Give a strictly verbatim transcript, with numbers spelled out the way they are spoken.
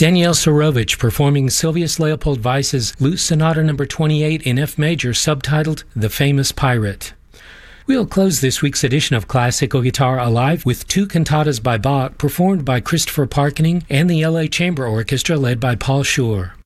Daniel Surovich performing Sylvius Leopold Weiss's Lute Sonata number twenty-eight in F major, subtitled The Famous Pirate. We'll close this week's edition of Classical Guitar Alive with two cantatas by Bach performed by Christopher Parkening and the L A Chamber Orchestra led by Paul Schur.